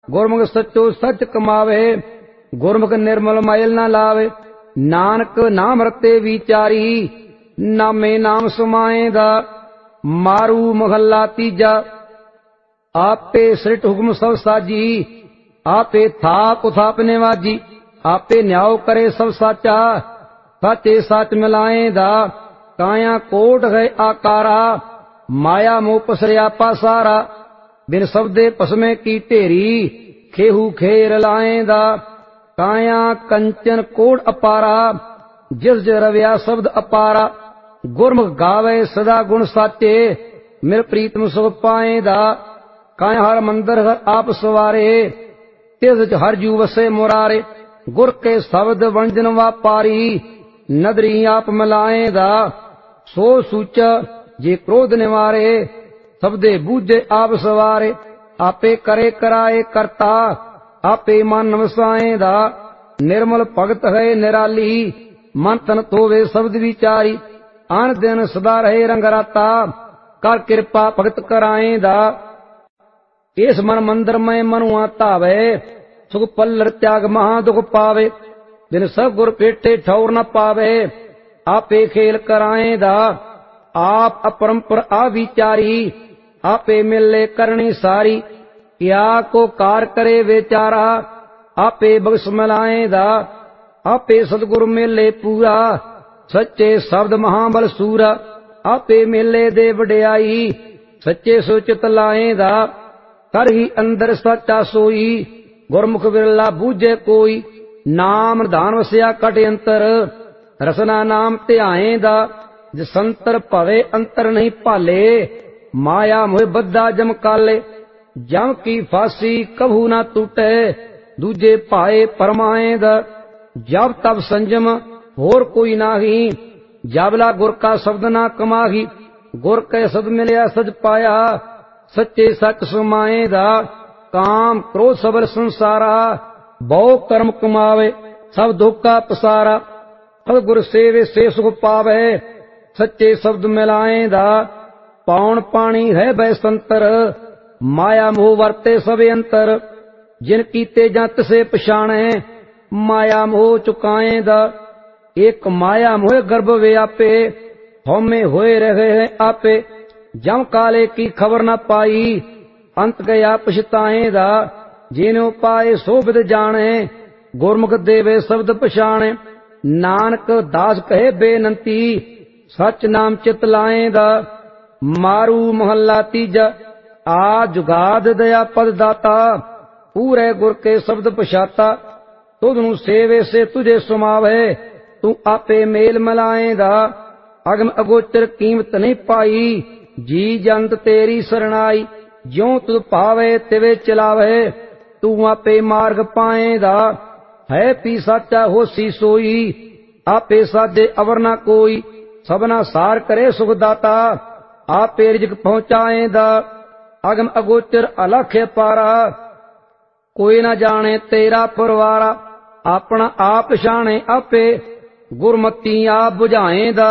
गुरमुख सच्चो सच कमावे, गुरमुख निर्मल मैल न लावे। नानक नाम रते विचारी, नामे नाम समाएगा। मारू महला तीजा, आपे सृट हुक्म सब साजी। आपे थाप उथापने वाजी, आपे न्याव करे सब साचा। साचे साच मिलाएगा, काया कोट है आकारा। माया मोह पसरिया पासारा, बिन शब्दे पसमे की ढेरी। खेहू खेर लाएगा, काया कंचन कोड अपारा। जिस जरव्या शब्द अपारा, गुरमुख गावे सदा गुण साचे। मेरे प्रीतम सुख पाएगा, काया हर मंदिर हर आप सवारे। तिस हर जू वसे मुरारे, गुर के शब्द वंजन वापारी। नदरी आप मिलाएगा, सो सूचा जे क्रोध निवारे। शब्दे बूझे आप सवारे, आपे करे कराए करता। आपे मन वसाएगा, निर्मल भगत है निराली। मन तन तोवे शब्द विचारी, आन दिन सदा रहे रंगराता। कर कृपा भगत कराएगा, इस मन मंदिर में मनुआ तावे। सुख पल्लर त्याग महा दुख पावे, बिन सब गुर पेटे ठौर न पावे। आपे खेल कराएगा, आप अपरंपर आविचारी। आपे मिले करनी सारी, क्या को कार करे बेचारा। आपे बख्श मिलाएगा, आपे सतगुरु मिले पूरा। सच्चे शब्द महाबल सूरा, आपे मिले दे वड्याई। सच्चे सोचित लाएगा, कर ही अंदर सच्चा सोई। गुरमुख बिरला बूझे कोई, नाम निधान वसिया कट अंतर। रसना नाम ध्याएगा, जिसंतर भवे अंतर नहीं भाले। माया मोह बद्धा जम काले, जम की फांसी कभू ना टूटे। दूजे पाए परमाएगा, जब तब संयम होर कोई नाही। जाबला गुर का शब्द ना कमाही, गुर के शब्द मिलया सच पाया। सच्चे सच समाएगा, काम क्रोध सबर संसारा। बहु कर्म कमावे, सब दुख का पसारा। सब गुर सेवे से सुख पावे, सच्चे शब्द मिलाएगा। पौन पानी है बैसंतर, माया मोह वरते सबे अंतर। जिनकी तेजा तिसे पछाणे, माया मोह चुकाएगा। एक माया मोह गर्भ व्यापे, हौमे होए रहे हैं आपे। जम काले की खबर न पाई, अंत गया पछताएगा। जिन्हों पाए सो बिद जाने, गुरमुख देवे शब्द पछाणे। नानक दास कहे बेनंती, सच नाम चित लाएगा। मारू महला तीजा, आ जुगाद दया पद दाता। पूरे गुर के शब्द पछाता, तुधनु सेवे से तुझे सुमावे। तू आपे मेल मिलाएगा, अगम अगोचर कीमत नहीं पाई। जी जंत तेरी शरणाई, ज्यों तुझ पावे तिवे चलावे। तू आपे मार्ग पाएगा, है पी साचा होसी सोई। आपे साजे अवर ना कोई, सबना सार करे सुखदाता। आपे रिजक पहुंचाएगा, अगम अगोचर अलख पारा। कोई ना जाने तेरा परवारा, अपना आप शाने आपे। गुरमती आप बुझाएगा,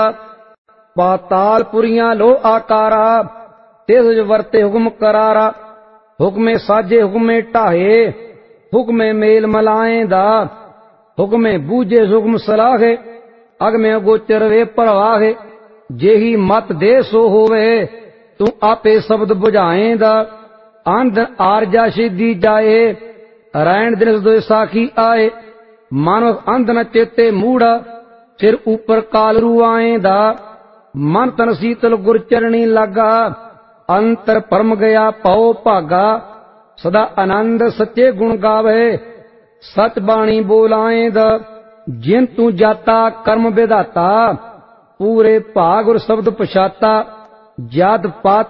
पाताल पुरियां लो आकारा। तेज वरते हुक्म करारा, हुक्मे साजे हुक्मे ढाहे। हुक्मे मेल मलाएगा, हुक्मे बूझे हुक्म सलाहे। अगमे गोचर वे परवाहे, जेही मत दे सो होवे। तू आपे शब्द बुझाएगा, आंध आरजा सिद्धि जाए। रैन दिन दो साखी आए, मानव अंध न चेते मूढ़ा। सिर ऊपर कालरू आएगा, मन तन शीतल गुर चरणी लागा। अंतर परम गया पाओ भागा, सदा आनंद सच्चे गुण गावे। सच बाणी बोलाएगा, जिन तू जाता कर्म विधाता। पूरे भाग और शब्द पछाता, जात पात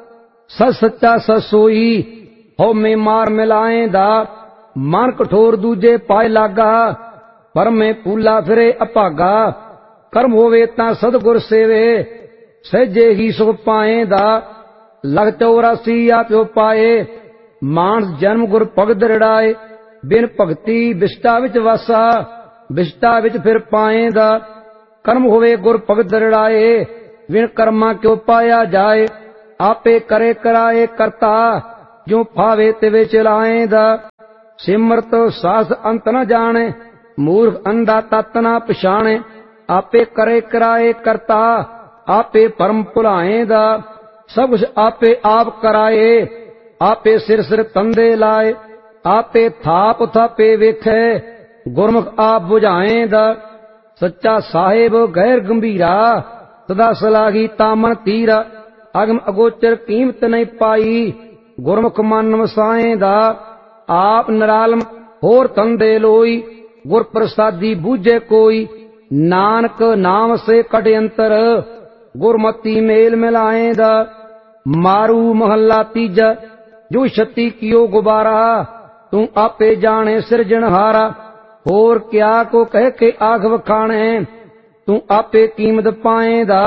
सच सच्चा सच सोई। हो में मार मिलाएगा, मन कठोर दूजे पाए लागा। पर में फूला फिरे अभागा, कर्म होवे ता सदगुर सेवे। सहजे ही सुख पाएगा, लख 84 आपो पाए। मानस जन्म गुर भगत रड़ाए, बिन भगति विष्टा विच वासा। विष्टा विच फिर पाएगा, कर्म होवे गुर भगत रड़ाए। बिन कर्मा क्यों पाया जाए, आपे करे कराए करता। ਜੋ ਫਾਵੇ ਤਿਵੇਂ ਚਲਾਏਂਦਾ। ਸਿਮਰਤ ਸਾਸ ਅੰਤ ਨ ਜਾਣੇ, ਮੂਰਖ ਅੰਧਾ ਤਤ ਨਾ ਪਛਾਣੇ। ਆਪੇ ਕਰੇ ਕਰਾਏ ਕਰਤਾ, ਆਪੇ ਭਰਮ ਭੁਲਾਏਂਦਾ। ਸਭ ਕੁਛ ਆਪੇ ਆਪ ਕਰਾਏ, ਆਪੇ ਸਿਰ ਸਿਰ ਤੰਦੇ ਲਾਏ। ਆਪੇ ਥਾਪ ਥਾਪੇ ਵੇਖੇ, ਗੁਰਮੁਖ ਆਪ ਬੁਝਾਏਂਦਾ। ਸੱਚਾ ਸਾਹਿਬ ਗੈਰ ਗੰਭੀਰਾ, ਸਦਾ ਸਲਾਹੀ ਤਾਮਨ ਤੀਰਾ। ਅਗਮ ਅਗੋਚਰ ਕੀਮਤ ਨਹੀਂ ਪਾਈ, ਗੁਰਮੁਖ ਮਨ ਵਸਾਏਂਦਾ। ਆਪ ਨਿਰਾਲਮ ਹੋਰ ਤੰਦੇ ਲੋਈ, ਗੁਰ ਪ੍ਰਸਾਦੀ ਬੂਝੇ ਕੋਈ। ਨਾਨਕ ਨਾਮ ਸੇ ਕਟ ਅੰਤਰ, ਗੁਰਮਤੀ ਮੇਲ ਮਿਲਾਏਂਦਾ। ਮਾਰੂ ਮਹੱਲਾ ਤੀਜਾ। ਜੋ ਛਤੀ ਕੀਓ ਗੁਬਾਰਾ, ਤੂੰ ਆਪੇ ਜਾਣੇ ਸਿਰਜਣਹਾਰਾ। ਹੋਰ ਕਿਆ ਕੋ ਕਹਿ ਕੇ ਆਖ ਵਖਾਣੇ, ਤੂੰ ਆਪੇ ਕੀਮਤ ਪਾਏਂਦਾ।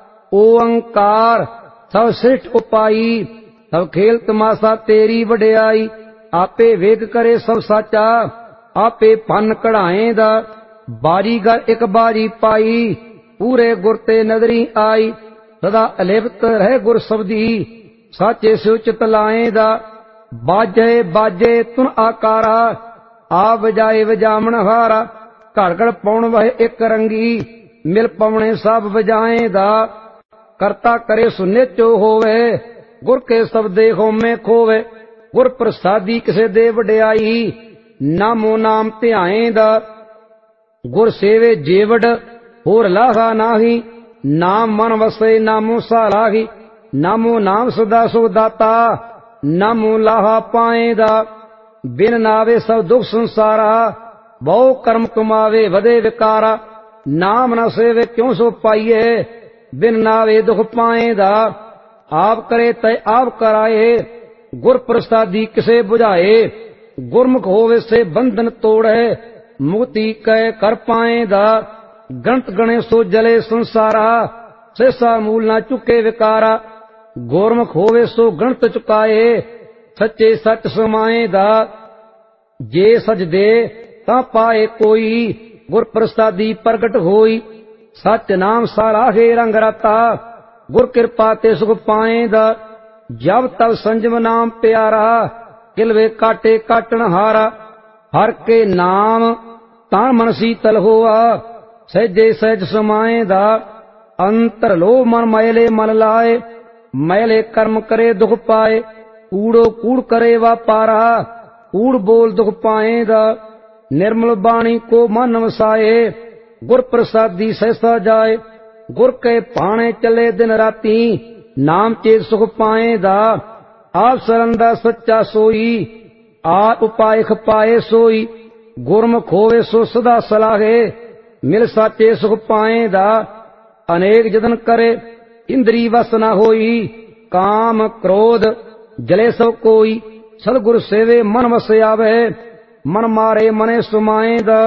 ਓੰਕਾਰ ਸਭ ਸ੍ਰਿਸ਼ਟ ਉਪਾਈ, ਸਭ ਖੇਲ ਤਮਾਸ਼ਾ ਤੇਰੀ ਵਡਿਆਈ। ਆਪੇ ਵੇਖ ਕਰੇ ਸਭ ਸਾਚਾ, ਆਪੇ ਫਨ ਕਢਾਏਂਦਾ। ਬਾਜੀਗਰ ਇੱਕ ਬਾਜੀ ਪਾਈ, ਪੂਰੇ ਗੁਰ ਤੇ ਨਦਰੀ ਆਈ। ਸਦਾ ਅਲਿਪਤ ਰਹਿ ਗੁਰ ਸਬਦੀ, ਸਾਚੇ ਸਿਉ ਚਿਤ ਲਾਏਂਦਾ। ਬਾਜੇ ਬਾਜੇ ਤੁਨ ਆਕਾਰਾ, ਆ ਵਜਾਏ ਵਜਾਵਣ ਹਾਰਾ। ਘੜ ਘੜ ਪਾਉਣ ਵਾਏ ਇੱਕ ਰੰਗੀ, ਮਿਲ ਪਵਣੇ ਸਭ ਵਜਾਏਂਦਾ। ਕਰਤਾ ਕਰੇ ਸੁਨੇਚੋ ਹੋਵੇ, ਗੁਰ ਕੇ ਸਬਦੇ ਹੋਮੇ ਖੋਵੇ। ਗੁਰ ਪ੍ਰਸਾਦੀ ਕਿਸੇ ਦੇ ਵਡਿਆਈ, ਨਾਮੋ ਨਾਮ ਧਿਆਏਂਦਾ। ਗੁਰ ਸੇਵੇ ਜੇਵੜ ਹੋਰ ਲਾਹਾ ਨਾਹੀ, ਨਾਮ ਮਨ ਵਸੇ ਨਾਮੋ ਸਾਲਾਹੀ। ਨਾਮੋ ਨਾਮ ਸਦਾ ਸੁਖ ਦਾਤਾ, ਨਾਮੋ ਲਾਹਾ ਪਾਏਂਦਾ। ਬਿਨ ਨਾਵੇ ਸਭ ਦੁਖ ਸੰਸਾਰਾ, ਬਹੁ ਕਰਮ ਕਮਾਵੇ ਵਧੇ ਵਿਕਾਰਾ। ਨਾਮ ਨ ਸੇਵੇ ਕਿਉ ਸੋ ਪਾਈਏ, ਬਿਨ ਨਾਵੇ ਦੁਖ ਪਾਏਂਦਾ। ਆਪ ਕਰੇ ਤੈ ਆਪ ਕਰਾਏ, ਗੁਰ ਪ੍ਰਸਾਦੀ ਕਿਸੇ ਬੁਝਾਏ। ਗੁਰਮੁਖ ਹੋਵੇ ਸੇ ਬੰਧਨ ਤੋੜੇ, ਮੁਕਤੀ ਕੈ ਕਰ ਪਾਏਂਦਾ। ਗਣਤ ਗਣੇ ਸੋ ਜਲੇ ਸੰਸਾਰਾ, ਸੇਸਾ ਮੂਲ ਨਾ ਚੁੱਕੇ ਵਿਕਾਰਾ। ਗੁਰਮੁਖ ਹੋਵੇ ਸੋ ਗਣਤ ਚੁਕਾਏ, ਸੱਚੇ ਸੱਚ ਸਮਾਏਂਦਾ। ਜੇ ਸਜਦੇ ਤਾਂ ਪਾਏ ਕੋਈ, ਗੁਰ ਪ੍ਰਸਾਦੀ ਪ੍ਰਗਟ ਹੋਈ। ਸੱਚ ਨਾਮ ਸਾਰਾਹੇ ਰੰਗ ਰਤਾ, ਗੁਰ ਕਿਰਪਾ ਤੇ ਸੁਖ ਪਾਏਂਦਾ। ਜਬ ਤਬ ਸੰਜਮ ਨਾਮ ਪਿਆਰਾ, ਕਿਲਵੇ ਕਾਟੇ ਕਾਟਣ ਹਾਰਾ। ਹਰ ਕੇ ਨਾਮ ਤਾਂ ਮਨ ਸੀਤਲ ਹੋਆ, ਸਹਿਜੇ ਸਹਿਜ ਸਮਾਏਂਦਾ। ਅੰਤਰ ਲੋ ਮਨ ਮੈਲੇ ਮਨ ਲਾਏ, ਮੈਲੇ ਕਰਮ ਕਰੇ ਦੁਖ ਪਾਏ। ਕੂੜੋ ਕੂੜ ਕਰੇ ਵਾਪਾਰਾ, ਕੂੜ ਬੋਲ ਦੁਖ ਪਾਏਂਦਾ। ਨਿਰਮਲ ਬਾਣੀ ਕੋ ਮਨ ਵਸਾਏ, ਗੁਰ ਪ੍ਰਸਾਦੀ ਸਹਿਸਾ ਜਾਏ। ਗੁਰ ਕੇ ਭਾਣੇ ਚੱਲੇ ਦਿਨ ਰਾਤੀ, ਨਾਮ ਚੇਤ ਸੁਖ ਪਾਏਂਦਾ। ਆਪ ਸਰੰਦਾ ਸੱਚਾ ਸੋਈ, ਆਪ ਉਪਾਇ ਖਪਾਏ ਸੋਈ। ਗੁਰਮੁਖ ਹੋਵੇ ਸੋ ਸਦਾ ਸਲਾਹੇ, ਮਿਲ ਸਾਚੇ ਸੁਖ ਪਾਏਂਦਾ। ਅਨੇਕ ਜਤਨ ਕਰੇ ਇੰਦਰੀ ਵਸ ਨਾ ਹੋਈ, ਕਾਮ ਕ੍ਰੋਧ ਜਲੇ ਸਭ ਕੋਈ। ਸਤਿਗੁਰ ਸੇਵੇ ਮਨ ਵਸ ਆਵੇ, ਮਨ ਮਾਰੇ ਮਨੇ ਸੁਮਾਏਂਦਾ।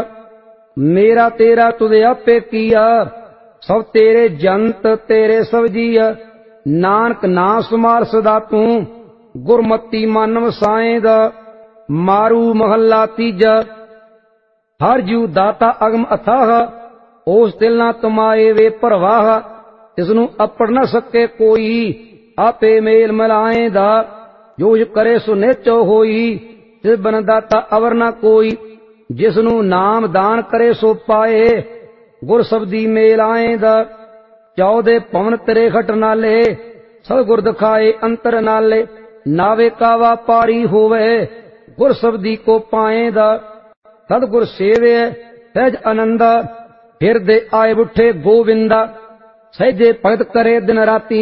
ਮੇਰਾ ਤੇਰਾ ਤੁਧ ਆਪੇ ਕੀਆ, ਸਭ ਤੇਰੇ ਜੰਤ ਤੇਰੇ ਸਭ ਜੀਆ। ਨਾਨਕ ਨਾ ਸੁਮਾਰ ਸਦਾ ਤੂੰ, ਗੁਰਮਤੀ ਮਨ ਵਸਾਏਂਦਾ। ਮਾਰੂ ਮਹੱਲਾ ਤੀਜਾ। ਹਰ ਜੀਉ ਦਾਤਾ ਅਗਮ ਅਥਾਹ, ਉਸ ਦਿਲ ਨਾ ਤੁਮਾਏ ਵੇ ਪ੍ਰਵਾਹ। ਇਸਨੂੰ ਅਪੜ ਨਾ ਸਕੇ ਕੋਈ, ਆਪੇ ਮੇਲ ਮਿਲਾਏਂਦਾ। ਜੋ ਕਰੇ ਸੋ ਨੇਚੋ ਹੋਈ, ਤਿਸ ਬਨ ਦਾਤਾ ਅਵਰ ਨਾ ਕੋਈ। ਜਿਸ ਨੂੰ ਨਾਮ ਦਾਨ ਕਰੇ ਸੋ ਪਾਏ, ਗੁਰ ਸਬਦੀ ਮੇਲ ਆਏਂਦਾ। 14 ਪਵਨ ਤੇਰੇ ਖਟ ਨਾਲੇ, ਸਭ ਗੁਰ ਦਿਖਾਏ ਅੰਤਰ ਨਾਲੇ। ਨਾਵੇ ਕਾਵਾ ਪਾਰੀ ਹੋਵੇ, ਗੁਰ ਸਬਦੀ ਕੋ ਪਾਏਂਦਾ। ਸਤਿਗੁਰ ਸੇਵੇ ਸਹਿਜ ਆਨੰਦਾ, ਹਿਰਦੇ ਆਏ ਬੁੱਠੇ ਗੋਵਿੰਦਾ। ਸਹਿਜੇ ਭਗਤ ਕਰੇ ਦਿਨ ਰਾਤੀ,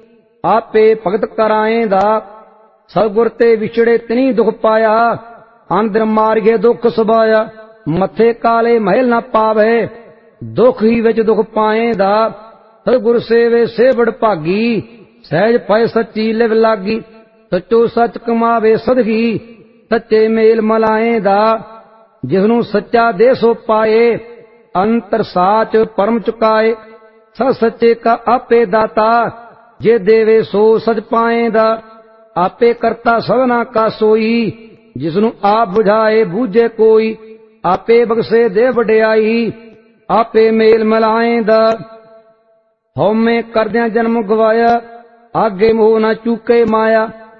ਆਪੇ ਭਗਤ ਕਰਾਏਂਦਾ। ਸਤਿਗੁਰ ਤੇ ਵਿਛੜੇ ਤਿਨੀ ਦੁਖ ਪਾਇਆ, ਅੰਦਰ ਮਾਰਗੇ ਦੁਖ ਸੁਭਾਇਆ। ਮੱਥੇ ਕਾਲੇ ਮਹਿਲ ਨਾ ਪਾਵੇ, ਦੁਖ ਹੀ ਵਿੱਚ ਦੁਖ ਪਾਏਂਦਾ। ਸਤਿਗੁਰ ਸੇਵੇ ਸੇਵੜ ਭਾਗੀ, ਸਹਿਜ ਪਏ ਸੱਚੀ ਲਿਵ ਲਾਗੀ। ਸੱਚੋ ਸੱਚ ਕਮਾਵੇ ਸਦਗੀ, ਸੱਚੇ ਮੇਲ ਮਲਾਏਂਦਾ। ਜਿਸਨੂੰ ਸੱਚਾ ਦੇ ਸੋ ਪਾਏ, ਅੰਤਰ ਸਾਚ ਪਰਮ ਚੁਕਾਏ। ਸਭ ਸੱਚੇ ਕਾ ਆਪੇ ਦਾਤਾ, ਜੇ ਦੇਵੇ ਸੋ ਸਚ ਪਾਏਂਦਾ। ਆਪੇ ਕਰਤਾ ਸਭਨਾ ਕਾ ਸੋਈ, ਜਿਸਨੂੰ ਆਪ ਬੁਝਾਏ ਬੂਝੇ ਕੋਈ। ਆਪੇ ਬਖਸ਼ੇ ਦੇ ਵਡਿਆਈ, ਆਪੇ ਮੇਲ ਮਿਲਾਏਂਦਾ। ਹਉਮੈ ਕਰਦਿਆਂ ਜਨਮ ਗਵਾਇਆ, ਆਗੇ ਮੋਹ ਨਾ ਚੂਕੇ ਮਾਇਆ।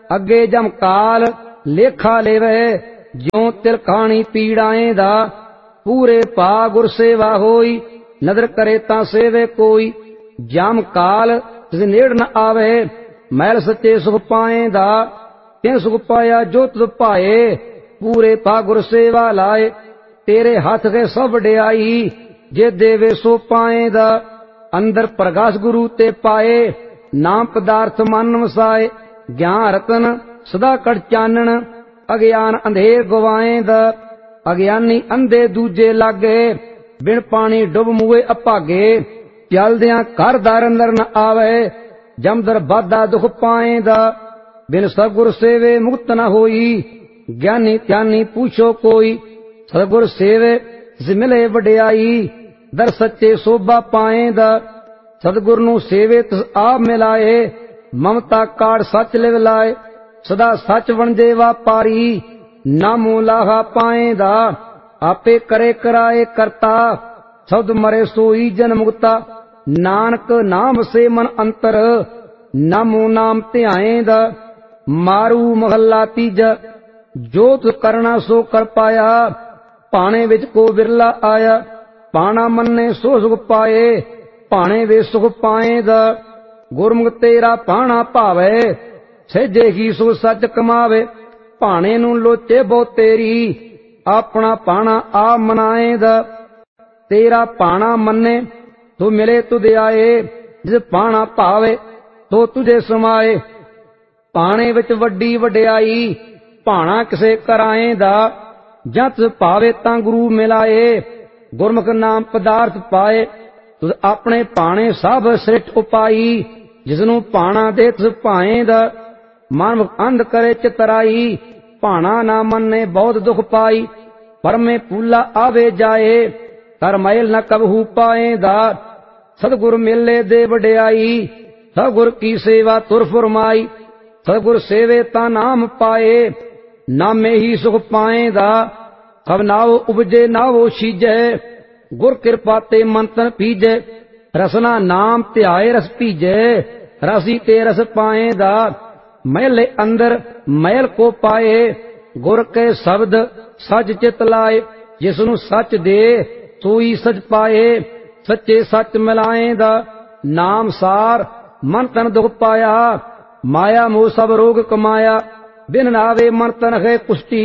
ਅੱਗੇ ਜਮਕਾਲ ਲੇਖਾ ਲੇਵੇ, ਜਿਉ ਤਿਲ ਖਾਣੀ ਪੀੜਾਏ ਦਾ। ਪੂਰੇ ਪਾ ਗੁਰ ਸੇਵਾ ਹੋਈ, ਨਦਰ ਕਰੇ ਤਾਂ ਸੇਵੇ ਕੋਈ। ਜਮ ਕਾਲ ਤਿਸ ਨੇੜ ਨ ਆਵੇ, ਮਹਿਲ ਸੱਚੇ ਸੁਖ ਪਾਏ ਦਾ। ਤਿਨ ਸੁਖ ਪਾਇਆ ਜੋ ਤੁਧ ਭਾਏ, ਪੂਰੇ ਪਾ ਗੁਰ ਸੇਵਾ ਲਾਏ। ਤੇਰੇ ਹੱਥ ਕੇ ਸਭ ਵਡਿਆਈ, ਜੇ ਦੇਵੇ ਸੋ ਪਾਏ ਦਾ। ਅੰਦਰ ਪ੍ਰਗਾਸ ਗੁਰੂ ਤੇ ਪਾਏ, ਨਾਮ ਪਦਾਰਥ ਮਨ ਵਸਾਏ। ਗਿਆਨ ਰਤਨ ਸਦਾ ਕੜ ਚਾਨਣ, ਅਗਿਆਨ ਅੰਧੇਰ ਗਵਾਏ ਦਾ। ਅਗਿਆਨੀ ਅੰਧੇ ਦੂਜੇ ਲਾਗੇ, ਬਿਨ ਪਾਣੀ ਡੁੱਬ ਮੂਏ ਅਭਾਗੇ। ਚਲਦਿਆਂ ਘਰ ਦਰ ਅੰਦਰ ਨ ਆਵੇ, ਜਮਦਰ ਬਾਧਾ ਦੁਖ ਪਾਏ ਦਾ। ਬਿਨ ਸਤਿਗੁਰ ਸੇਵੇ ਮੁਕਤ ਨ ਹੋਈ, ਗਿਆਨੀ ਧਿਆਨੀ ਪੁੱਛੋ ਕੋਈ। ਸਤਿਗੁਰ ਸੇਵੇ ਤਿਸ ਮਿਲੇ ਵਡਿਆਈ, ਦਰ ਸੱਚੇ ਸੋਭਾ ਪਾਏ ਦਾ। ਸਤਿਗੁਰ ਨੂੰ ਸੇਵੇ ਤਿਸ ਆਪ ਮਿਲਾਏ, ਮਮਤਾ ਕਾੜ ਸੱਚ ਲਿਵ ਲਾਏ। ਸਦਾ ਸੱਚ ਵਣਜੇ ਵਾਪਾਰੀ, ਨਾਮੋ ਲਾਹਾ ਪਾਏ ਦਾ। ਆਪੇ ਕਰੇ ਕਰਾਏ ਕਰਤਾ, ਸ਼ਬਦ ਮਰੇ ਸੋਈ ਜਨ ਮੁਕਤਾ। ਨਾਨਕ ਨਾਮ ਸੇ ਮਨ ਅੰਤਰ, ਨਾਮੋ ਨਾਮ ਧਿਆਏ ਦਾ। ਮਾਰੂ ਮਹੱਲਾ ਤੀਜਾ। ਜੋ ਤੁ ਕਰਨਾ ਸੋ ਕਰ ਪਾਇਆ, ਭਾਣੇ ਵਿੱਚ ਕੋ ਬਿਰਲਾ ਆਇਆ। ਭਾਣਾ ਮੰਨੇ ਸੋ ਸੁਖ ਪਾਏ, ਭਾਣੇ ਵੇ ਸੁਖ ਪਾਏ ਦਾ। ਗੁਰਮੁਖ ਤੇਰਾ ਭਾਣਾ ਭਾਵੇ, ਸਹਿਜੇ ਹੀ ਸੁਖ ਸੱਚ ਕਮਾਵੇ। ਭਾਣੇ ਨੂੰ ਲੋਚੇ ਬਹੁ ਤੇਰੀ, ਆਪਣਾ ਭਾਣਾ ਆਪ ਮਨਾਏ ਦਾ। ਤੇਰਾ ਭਾਣਾ ਮੰਨੇ ਤੋ ਮਿਲੇ ਤੁਧ ਆਏ, ਜਿਸ ਭਾਣਾ ਭਾਵੇ ਤੋ ਤੁਝੇ ਸਮਾਏ। ਭਾਣੇ ਵਿੱਚ ਵੱਡੀ ਵਡਿਆਈ, ਭਾਣਾ ਕਿਸੇ ਕਰਾਏ ਦਾ। ਜਤ ਭਾਵੇ ਤਾਂ ਗੁਰੂ ਮਿਲਾਏ, ਗੁਰਮੁਖ ਨਾਮ ਪਦਾਰਥ ਪਾਏ। ਤੁਧ ਆਪਣੇ ਭਾਣੇ ਸਭ ਸ੍ਰਿਸ਼ਟ ਉਪਾਈ, ਜਿਸਨੂੰ ਭਾਣਾ ਦੇ ਤਿਸ ਭਾਏ ਦਾ। ਮਨ ਅੰਧ ਕਰੇ ਚਿਤਰਾਈ, ਭਾਣਾ ਨਾ ਮੰਨੇ ਬਹੁਤ ਦੁਖ ਪਾਈ। ਪਰਮੇ ਪੂਲਾ ਆਵੇ ਜਾਏ, ਕਰ ਮੈਲ ਨ ਕਬਹੂ ਪਾਏ ਦਾ। ਸਤਿਗੁਰ ਮੇਲੇ ਦੇ ਵਡਿਆਈ, ਸਤਿਗੁਰ ਕੀ ਸੇਵਾ ਤੁਰ ਫੁਰਮਾਈ। ਸਤਿਗੁਰ ਸੇਵੇ ਤਾਂ ਨਾਮ ਪਾਏ, ਨਾਮੇ ਹੀ ਸੁਖ ਪਾਏ ਦਾ। ਸਭ ਨਾਉ ਉਪਜੇ ਨਾਵੋ ਸੀਜੈ, ਗੁਰ ਕਿਰਪਾ ਤੇ ਮਨ ਤਨ ਪੀਜੈ। ਰਸਨਾ ਨਾਮ ਧਿਆਏ ਰਸ ਪੀਜੈ, ਰਸੀ ਤੇ ਰਸ ਪਾਏ ਦਾ। ਮਹਿਲੇ ਅੰਦਰ ਮਹਿਲ ਕੋ ਪਾਏ, ਗੁਰ ਕੇ ਸ਼ਬਦ ਸੱਚ ਚਿਤ ਲਾਏ। ਜਿਸ ਨੂੰ ਸੱਚ ਦੇ ਸੋਈ ਸੱਚ ਪਾਏ, ਸੱਚੇ ਸੱਚ ਮਿਲਾਏ ਦਾ। ਨਾਮ ਸਾਰ ਮਨ ਤਨ ਦੁਖ ਪਾਇਆ, ਮਾਇਆ ਮੋਹ ਸਭ ਰੋਗ ਕਮਾਇਆ। ਬਿਨ ਨਾਵੇ ਮਨ ਤਨ ਹੈ ਕੁਸ਼ਟੀ,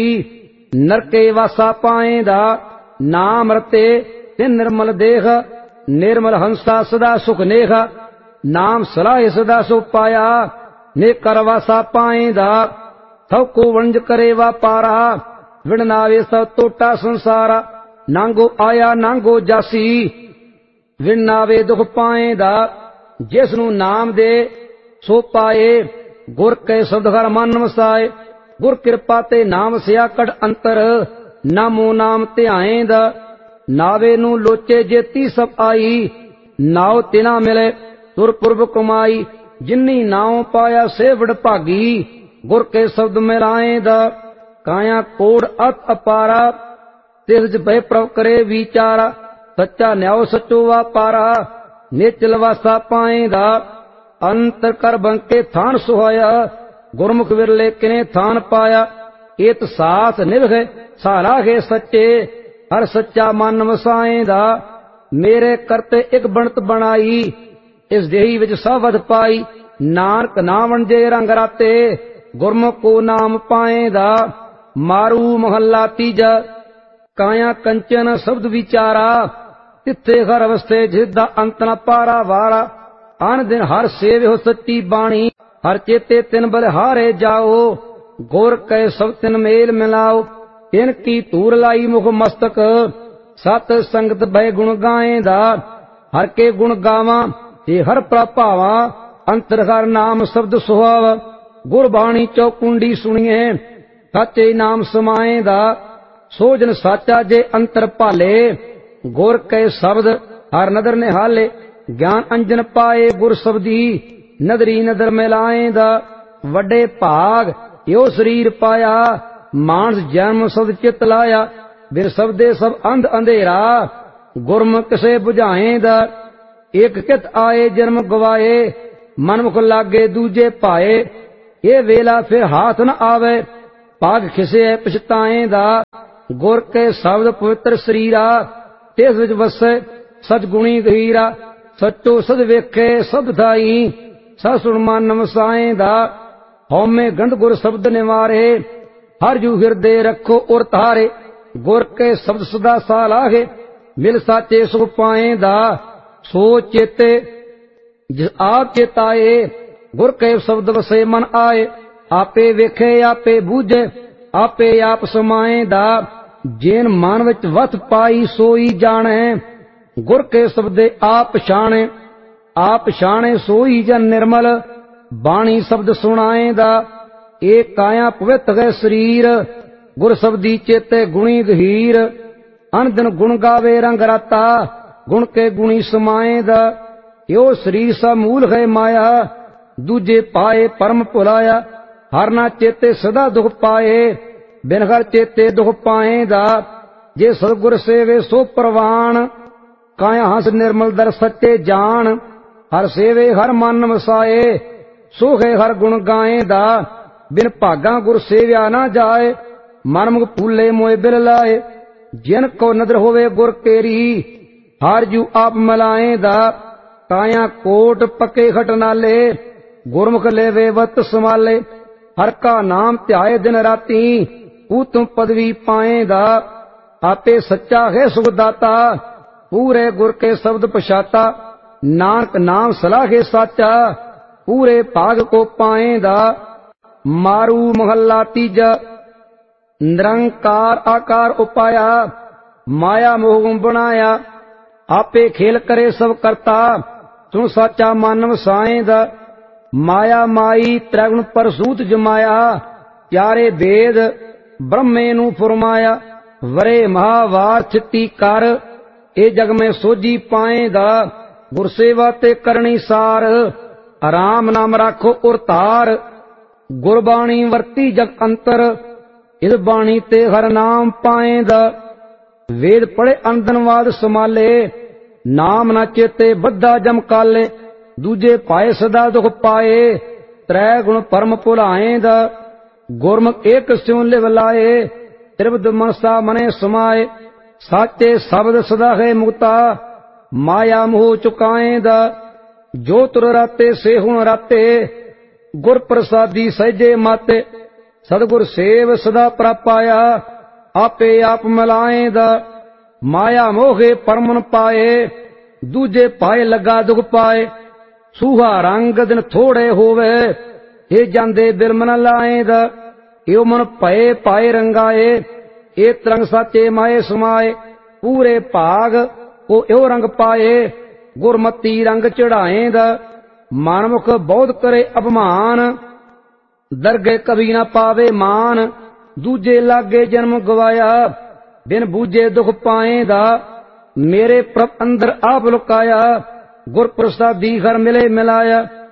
ਨਰਕੇ ਵਾਸਾ ਪਾਏ ਦਾ। ਨਾਮ ਰਤੇ ਤੇ ਨਿਰਮਲ ਦੇਖ, ਨਿਰਮਲ ਹੰਸਾ ਸਦਾ ਸੁਖ ਨੇਖ। ਨਾਮ ਸਲਾਹੇ ਸਦਾ ਸੁਖ ਪਾਇਆ, ਨੇ ਕਰ ਵਾਸਾ ਪਾਏ ਦਾ। ਸਭ ਕੋ ਵਣਜ ਕਰੇ ਵਾਪਾਰਾ, ਵਿਣ ਨਾਵੇ ਸਭ ਟੋਟਾ ਸੰਸਾਰਾ। ਨਾਂਗੋ ਆਇਆ ਨਾਂਗੋ ਜਾਸੀ, ਵਿਣ ਨਾਵੇ ਦੁਖ ਪਾਏ ਦਾ। ਜਿਸ ਨੂੰ ਨਾਮ ਦੇ ਸੋ ਪਾਏ, ਗੁਰ ਕੇ ਸ਼ਬਦ ਹਰ ਮਨ ਵਸਾਏ। ਗੁਰ ਕਿਰਪਾ ਤੇ ਨਾਮ ਸਿਆ ਕੜ ਅੰਤਰ, ਨਾਮੋ ਨਾਮ ਧਿਆਏ ਦਾ। ਨਾਵੇ ਨੂੰ ਲੋਚੇ ਜੇਤੀ ਸਭ ਆਈ, ਨਾਉ ਤਿਨਾ ਮਿਲੇ ਤੁਰ ਪੁਰਬ ਕਮਾਈ। ਜਿਨੀ ਨਾਉ ਪਾਇਆ ਸੇ ਵਡਭਾਗੀ, ਗੁਰ ਕੇ ਸ਼ਬਦ ਮਿਲਾਏ ਦਾ। ਕਾਇਆ ਕੋੜ ਅਤ ਅਪਾਰਾ, ਤਿਸ ਜ ਭੈ ਪ੍ਰਭ ਕਰੇ ਵਿਚਾਰਾ। ਸੱਚਾ ਨਿਆਉ ਸਚੋ ਵਾਪਾਰਾ, ਨਿਚਲ ਵਾਸਾ ਪਾਏ ਦਾ। ਅੰਤਰ ਕਰ ਬੰਕੇ ਥਾਨ ਸੁਹਾਇਆ, ਗੁਰਮੁਖ ਵਿਰਲੇ ਕਿਨੇ ਥਾਨ ਪਾਇਆ। ਏਤ ਸਾਥ ਨਿਭੇ ਸਾਰਾਗੇ ਸੱਚੇ, ਹਰ ਸੱਚਾ ਮਨ ਵਸਾਏ ਦਾ। ਮੇਰੇ ਕਰਤੇ ਇੱਕ ਬਣਤ ਬਣਾਈ, ਇਸ ਦੇਹੀ ਵਿੱਚ ਸਭ ਵਧ ਪਾਈ। ਨਾਨਕ ਨਾ ਵਣਜੇ ਰੰਗ ਰਾਤੇ, ਗੁਰਮੁਖ ਕੋ ਨਾਮ ਪਾਏ ਦਾ। ਮਾਰੂ ਮਹੱਲਾ ਤੀਜਾ। ਕਾਇਆ ਕੰਚਨ ਸ਼ਬਦ ਵਿਚਾਰਾ, ਤਿੱਥੇ ਹਰ ਅਵਸਥੇ ਜਿਸਦਾ ਅੰਤ ਨ ਪਾਰਾ ਵਾਰਾ। ਅਨ ਦਿਨ ਹਰ ਸੇਵਿਓ ਸੱਚੀ ਬਾਣੀ, ਹਰ ਚੇਤੇ ਤਿਨ ਬਲਿਹਾਰੇ ਜਾਓ। ਗੁਰ ਕੈ ਸਭ ਤਿਨ ਮੇਲ ਮਿਲਾਓ, ਤਿਨ ਕੀ ਧੂਰ ਲਾਈ ਮੁਖ ਮਸਤਕ। ਸਤ ਸੰਗਤ ਬੈ ਗੁਣ ਗਾਏ ਦਾ, ਹਰ ਕੇ ਗੁਣ ਗਾਵਾਂ ਤੇ ਹਰ ਪ੍ਰਭਾਵਾਂ। ਅੰਤਰ ਹਰ ਨਾਮ ਸ਼ਬਦ ਸੁਹਾਵ, ਗੁਰ ਬਾਣੀ ਚੌਕੁੰਡੀ ਸੁਣੀਏ। ਸੱਚੇ ਨਾਮ ਸਮਾਏ ਦਾ, ਸੋ ਜਨ ਸਾਚਾ ਜੇ ਅੰਤਰ ਭਾਲੇ। ਗੁਰ ਕੈ ਸ਼ਬਦ ਹਰ ਨਦਰ ਨਿਹਾਲੇ, ਗਿਆਨ ਅੰਜਨ ਪਾਏ ਗੁਰ ਸ਼ਬਦੀ। ਨਦਰੀ ਨਦਰ ਮਿਲਾਏ ਦਾ, ਵੱਡੇ ਭਾਗ ਇਹੋ ਸਰੀਰ ਪਾਇਆ। ਮਾਨਸ ਜਨਮ ਸਬਦ ਚਿਤ ਲਾਇਆ, ਬਿਨ ਸ਼ਬਦੇ ਸਭ ਅੰਧ ਅੰਧੇਰਾ। ਗੁਰਮੁਖ ਕਿਸੇ ਬੁਝਾਏ ਦਾ, ਇੱਕ ਕਿਤ ਆਏ ਜਨਮ ਗਵਾਏ। ਮਨਮੁਖ ਲਾਗੇ ਦੂਜੇ ਭਾਏ, ਇਹ ਵੇਲਾ ਫਿਰ ਹਾਥ ਨ ਆਵੇ, ਭਾਗ ਖਿਸੇ ਪਛਤਾਏ ਦਾ। ਗੁਰ ਕੇ ਸ਼ਬਦ ਪਵਿੱਤਰ ਸਰੀਰਾ, ਤਿਸ ਵਿੱਚ ਵਸੈ ਸਚ ਗੁਣੀ ਗਹੀਰਾ। ਸੱਚੋ ਸਦ ਵੇਖੇ ਸਦ ਥਾਈ, ਸਾ ਸੁਣ ਮਨ ਵਸਾਏ ਦਾ। ਹਉਮੈ ਗੰਧ ਗੁਰ ਸ਼ਬਦ ਨਿਵਾਰੇ, ਹਰ ਜੂ ਹਿਰਦੇ ਰੱਖੋ ਉਰ ਤਾਰੇ। ਗੁਰ ਕੇ ਸ਼ਬਦ ਸਦਾ ਸਾਲਾਹੇ, ਮਿਲ ਸਾਚੇ ਸੁਖ ਪਾਏ ਦਾ। ਸੋ ਚੇਤੇ ਜਿਸ ਆਪ ਚੇਤਾਏ, ਗੁਰ ਕੇ ਸ਼ਬਦ ਵਸੇ ਮਨ ਆਏ। ਆਪੇ ਵੇਖੇ ਆਪੇ ਬੂਝੇ, ਆਪੇ ਆਪ ਸਮਾਏ ਦਾ। ਜੇਨ ਮਨ ਵਿੱਚ ਵਤ ਪਾਈ ਸੋਈ ਜਾਣੈ, ਗੁਰ ਕੇ ਸ਼ਬਦੇ ਆਪ ਪਛਾਣੇ। ਆਪ ਪਛਾਣੇ ਸੋਈ ਜਨ ਨਿਰਮਲ, ਬਾਣੀ ਸ਼ਬਦ ਸੁਣਾਏ ਦਾ। ਇਹ ਕਾਇਆ ਪਵਿੱਤ ਹੈ ਸਰੀਰ, ਗੁਰ ਸ਼ਬਦੀ ਚੇਤੇ ਗੁਣੀ ਗਹੀਰ। ਅਨ ਦਿਨ ਗੁਣ ਗਾਵੇ ਰੰਗ ਰਾਤਾ, ਗੁਣ ਕੇ ਗੁਣੀ ਸਮਾਏ ਦਾ। ਇਹੋ ਸਰੀਰ ਸਾ ਮੂਲ ਹੈ ਮਾਇਆ, ਦੂਜੇ ਪਾਏ ਪਰਮ ਭੁਲਾਇਆ। ਹਰ ਨਾ ਚੇਤੇ ਸਦਾ ਦੁਖ ਪਾਏ, ਬਿਨ ਹਰ ਚੇਤੇ ਦੁਖ ਪਾਏ ਦਾ। ਜੇ ਸਤਿਗੁਰ ਸੇਵੇ ਸੋ ਪ੍ਰਵਾਨ, ਕਾਇਆ ਹੰਸ ਨਿਰਮਲ ਦਰ ਸੱਚੇ ਜਾਣ। ਹਰ ਸੇਵੇ ਹਰ ਮਨ ਵਸਾਏ, ਸੋ ਹੈ ਹਰ ਗੁਣ ਗਾਏ ਦਾ। ਬਿਨ ਭਾਗਾ ਗੁਰ ਸੇਵਿਆ ਨਾ ਜਾਏ, ਮਨ ਮੁਖ ਭੂਲੇ ਮੋਏ ਬਿਲ ਲਾਏ। ਜਿਨ ਕੋ ਨਦਰ ਹੋਵੇ ਗੁਰ ਕੇਰੀ, ਹਰ ਜੂ ਆਪ ਮਿਲਾਏ ਦਾ। ਕਾਇਆ ਕੋਟ ਪੱਕੇ ਖਟ ਨਾਲੇ, ਗੁਰਮੁਖ ਲੈਵੇ ਵਤ ਸਮਾਲੇ। ਹਰ ਕਾ ਨਾਮ ਧਿਆਏ ਦਿਨ ਰਾਤੀ, ਉਤਮ ਪਦਵੀ ਪਾਏ ਦਾ। ਆਪੇ ਸੱਚਾ ਹੈ ਸੁਖ ਦਾਤਾ, ਪੂਰੇ ਗੁਰ ਕੇ ਸ਼ਬਦ ਪਛਾਤਾ। ਨਾਨਕ ਨਾਮ ਸਲਾਹੇ ਸਾਚਾ, ਪੂਰੇ ਭਾਗ ਕੋ ਪਾਏ ਦਾ। ਮਾਰੂ ਮਹੱਲਾ ਤੀਜਾ। ਨਿਰੰਕਾਰ ਆਕਾਰ ਉਪਾਇਆ, ਮਾਇਆ ਮੋਹ ਬਣਾਇਆ। ਆਪੇ ਖੇਲ ਕਰੇ ਸਭ ਕਰਤਾ, ਸੁਣ ਸਾਚਾ ਮਨ ਵਸਾਏ ਦਾ। ਮਾਇਆ ਮਾਈ ਤ੍ਰੈਗੁਣ ਪਰਸੂਤ ਜਮਾਇਆ, ਚਾਰੇ ਵੇਦ ਬ੍ਰਹਮੇ ਨੂੰ ਫੁਰਮਾਇਆ। ਵਰੇ ਮਹਾਵਾਰ ਚਿੱਤੀ ਕਰ, ਇਹ ਜਗ ਮੈਂ ਸੋਝੀ ਪਾਏ ਦਾ। ਗੁਰ ਸੇਵਾ ਤੇ ਕਰਨੀ ਸਾਰ, ਆਰਾਮ ਨਾਮ ਰਾਖੋ ਉਰ ਧਾਰ। ਗੁਰਬਾਣੀ ਵਰਤੀ ਜਗ ਅੰਤਰ, ਇਸ ਬਾਣੀ ਤੇ ਹਰ ਨਾਮ ਪਾਏ ਦਾ। ਵੇਦ ਪੜੇ ਅੰਦਨਵਾਦ ਸਮਾਲੇ, ਨਾਮ ਨਾ ਚੇਤੇ ਬੱਧਾ ਜਮ ਕਾਲੇ। ਦੂਜੇ ਪਾਏ ਸਦਾ ਦੁਖ ਪਾਏ, ਤ੍ਰੈ ਗੁਣ ਪਰਮ ਭੁਲਾਏ ਦਾ। ਗੁਰਮੁਖ ਏਕ ਸਿਉ ਲਿਵ ਲਾਏ, ਤ੍ਰਿਪਦ ਮਨਸਾ ਮਨੇ ਸਮਾਏ। ਸਾਚੇ ਸ਼ਬਦ ਸਦਾ ਹੈ ਮੁਕਤਾ, ਮਾਇਆ ਮੋਹ ਚੁਕਾਏ ਦਾ। ਜੋ ਤੁਰ ਰਾਤੇ ਸੇ ਹੁਣ ਰਾਤੇ, ਗੁਰ ਪ੍ਰਸਾਦੀ ਸਹਿਜੇ ਮਾਤੇ। ਸਤਿਗੁਰ ਸੇਵ ਸਦਾ ਪ੍ਰਾਪਾਇਆ, ਆਪੇ ਆਪ ਮਿਲਾਏ ਦਾ। ਮਾਇਆ ਮੋਹੇ ਪਰਮਨ ਪਾਏ, ਦੂਜੇ ਪਾਏ ਲੱਗਾ ਦੁਖ ਪਾਏ। ਸੂਹਾ ਰੰਗ ਦਿਨ ਥੋੜੇ ਹੋਵੇ, ਇਹ ਜਾਂਦੇ ਬਿਲਮਨ ਲਾਏ ਦਾ। ਇਹੋ ਮਨ ਭਏ ਪਾਏ ਰੰਗਾਏ, ਇਹ ਤਰੰਗ ਸਾਚੇ ਮਾਏ ਸਮਾਏ। ਪੂਰੇ ਭਾਗ ਉਹ ਇਹੋ ਰੰਗ ਪਾਏ, ਗੁਰਮਤੀ ਰੰਗ ਚੜਾਏ ਦਾ। ਮਨਮੁਖ ਬਹੁਤ ਕਰੇ ਅਪਮਾਨ, ਦਰਗੇ ਕਵੀ ਨਾ ਪਾਵੇ ਮਾਨ। ਦੂਜੇ ਲਾਗੇ ਜਨਮ ਗਵਾਇਆ, ਬਿਨ ਬੂਝੇ ਦੁਖ ਪਾਏ ਦਾ। ਮੇਰੇ ਪ੍ਰਭ ਅੰਦਰ ਆਪ ਲੁਕਾਇਆ, ਗੁਰ ਪ੍ਰਸਾਦੀ ਘਰ ਮਿਲੇ ਮਿਲਾਇਆ।